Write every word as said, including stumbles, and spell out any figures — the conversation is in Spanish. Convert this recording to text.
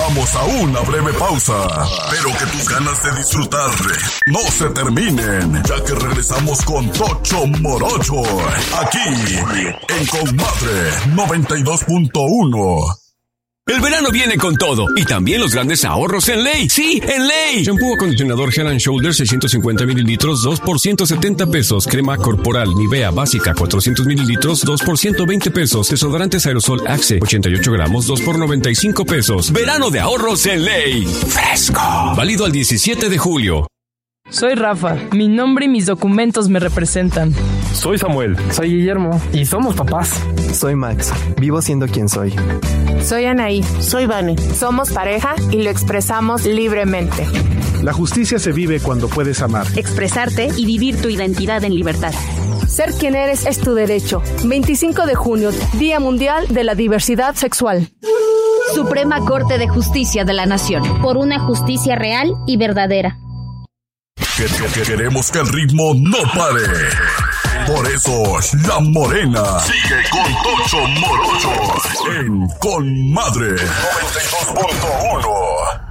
Vamos a una breve pausa, pero que tus ganas de disfrutar no se terminen, ya que regresamos con Tocho Morocho, aquí en Comadre noventa y dos punto uno. El verano viene con todo, y también los grandes ahorros en Ley. ¡Sí, en Ley! Shampoo acondicionador Head and Shoulders seiscientos cincuenta mililitros, dos por ciento setenta pesos. Crema corporal Nivea básica cuatrocientos mililitros, dos por ciento veinte pesos. Desodorantes aerosol Axe ochenta y ocho gramos, dos por noventa y cinco pesos. Verano de ahorros en Ley. ¡Fresco! Válido al diecisiete de julio. Soy Rafa, mi nombre y mis documentos me representan. Soy Samuel. Soy Guillermo. Y somos papás. Soy Max, vivo siendo quien soy. Soy Anaí. Soy Vane. Somos pareja y lo expresamos libremente. La justicia se vive cuando puedes amar, expresarte y vivir tu identidad en libertad. Ser quien eres es tu derecho. veinticinco de junio, Día Mundial de la Diversidad Sexual. Suprema Corte de Justicia de la Nación. Por una justicia real y verdadera. Queremos que el ritmo no pare. Por eso, La Morena sigue con Tocho Morocho en Comadre noventa y dos punto uno.